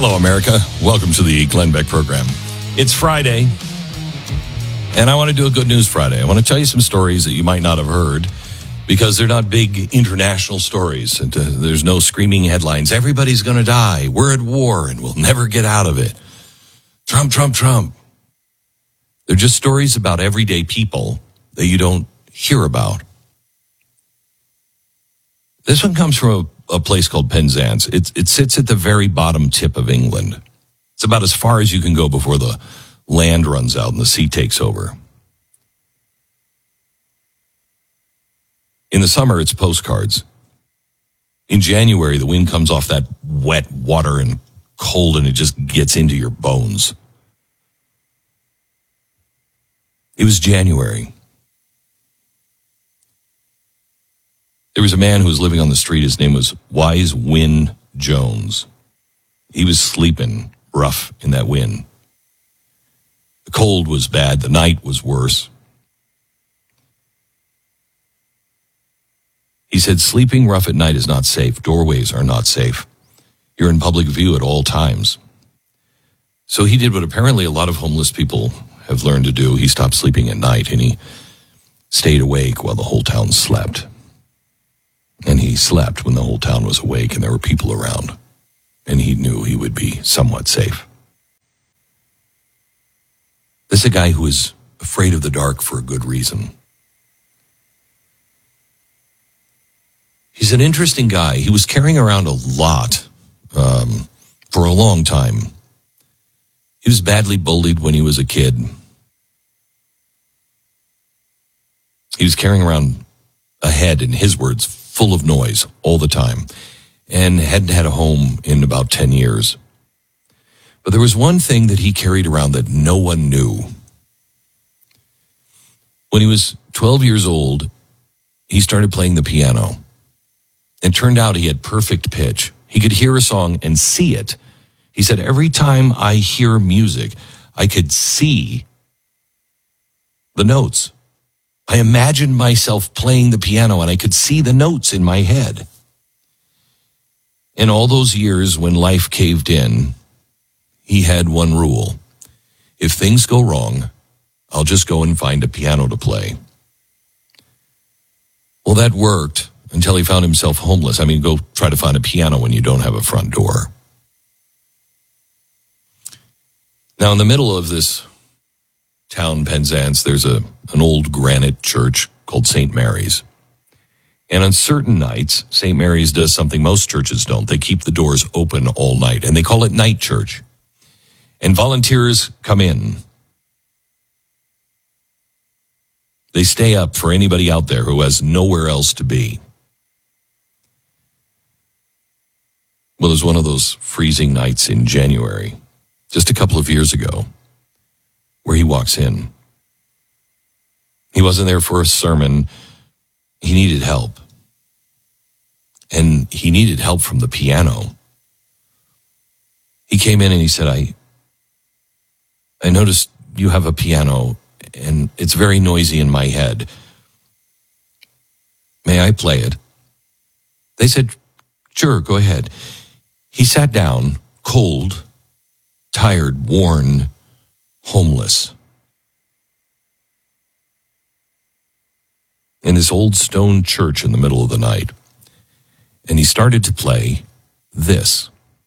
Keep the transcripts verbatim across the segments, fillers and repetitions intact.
Hello, America. Welcome to the Glenn Beck program. It's Friday, and I want to do a Good News Friday. I want to tell you some stories that you might not have heard because they're not big international stories. And, uh, there's no screaming headlines. Everybody's going to die. We're at war, and we'll never get out of it. Trump, Trump, Trump. They're just stories about everyday people that you don't hear about. This one comes from a, a place called Penzance. It, it sits at the very bottom tip of England. It's about as far as you can go before the land runs out and the sea takes over. In the summer, it's postcards. In January, the wind comes off that wet water and cold, and it just gets into your bones. It was January. There was a man who was living on the street. His name was Wise Win Jones. He was sleeping rough in that wind. The cold was bad. The night was worse. He said, sleeping rough at night is not safe. Doorways are not safe. You're in public view at all times. So he did what apparently a lot of homeless people have learned to do. He stopped sleeping at night, and he stayed awake while the whole town slept. And he slept when the whole town was awake and there were people around. And he knew he would be somewhat safe. This is a guy who is afraid of the dark for a good reason. He's an interesting guy. He was carrying around a lot um, for a long time. He was badly bullied when he was a kid. He was carrying around a head, in his words, full of noise all the time, and hadn't had a home in about ten years. But there was one thing that he carried around that no one knew. When he was twelve years old, he started playing the piano. It turned out he had perfect pitch. He could hear a song and see it. He said, every time I hear music, I could see the notes. I imagined myself playing the piano, and I could see the notes in my head. In all those years when life caved in, he had one rule. If things go wrong, I'll just go and find a piano to play. Well, that worked until he found himself homeless. I mean, go try to find a piano when you don't have a front door. Now, in the middle of this town, Penzance, there's a an old granite church called Saint Mary's. And on certain nights, Saint Mary's does something most churches don't. They keep the doors open all night, and they call it night church. And volunteers come in. They stay up for anybody out there who has nowhere else to be. Well, it was one of those freezing nights in January, just a couple of years ago, where he walks in. He wasn't there for a sermon. He needed help. And he needed help from the piano. He came in and he said, I, I noticed you have a piano and it's very noisy in my head. May I play it? They said, sure, go ahead. He sat down, cold, tired, worn, homeless, in this old stone church in the middle of the night. And he started to play this.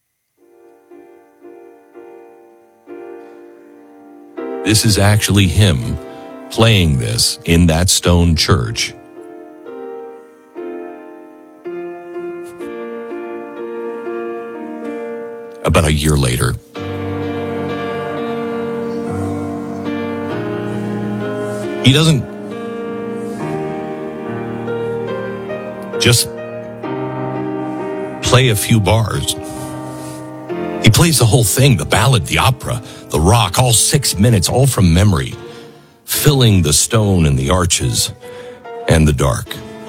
This is actually him playing this in that stone church. About a year later. He doesn't just play a few bars. He plays the whole thing, the ballad, the opera, the rock, all six minutes, all from memory, filling the stone and the arches and the dark.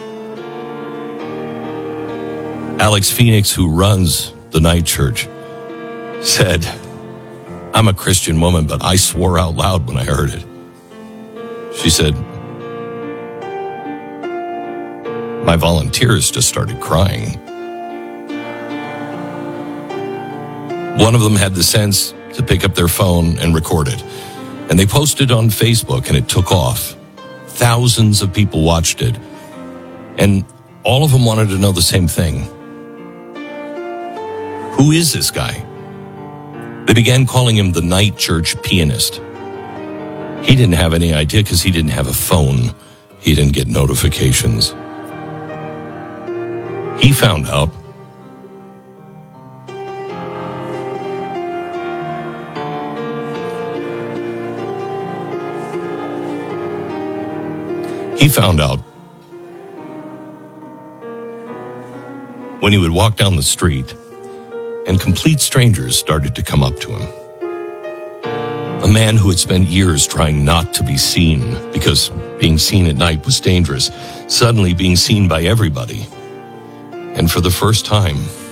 Alex Phoenix, who runs the night church, said, I'm a Christian woman, but I swore out loud when I heard it. She said, my volunteers just started crying. One of them had the sense to pick up their phone and record it. And they posted on Facebook, and it took off. Thousands of people watched it. And all of them wanted to know the same thing. Who is this guy? They began calling him the night church pianist. He didn't have any idea because he didn't have a phone. He didn't get notifications. He found out He found out when he would walk down the street and complete strangers started to come up to him. A man who had spent years trying not to be seen because being seen at night was dangerous, suddenly being seen by everybody. And for the first time,